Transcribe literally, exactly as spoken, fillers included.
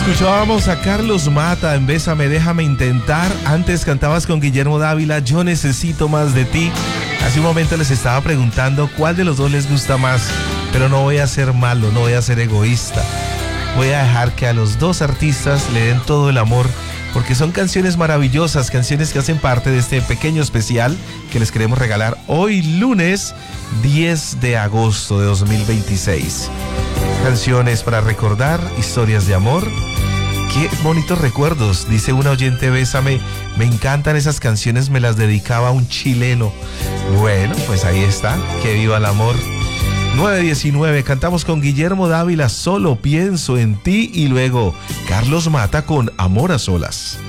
Escuchábamos a Carlos Mata en Bésame, déjame intentar. Antes cantabas con Guillermo Dávila, Yo necesito más de ti. Hace un momento les estaba preguntando cuál de los dos les gusta más, pero no voy a ser malo, no voy a ser egoísta. Voy a dejar que a los dos artistas le den todo el amor, porque son canciones maravillosas, canciones que hacen parte de este pequeño especial que les queremos regalar hoy lunes diez de agosto de dos mil veintiséis. Canciones para recordar, historias de amor. Qué bonitos recuerdos, dice una oyente, Bésame, me encantan esas canciones, me las dedicaba a un chileno. Bueno, pues ahí está, que viva el amor. nueve diecinueve, cantamos con Guillermo Dávila, Solo pienso en ti, y luego Carlos Mata con Amor a solas.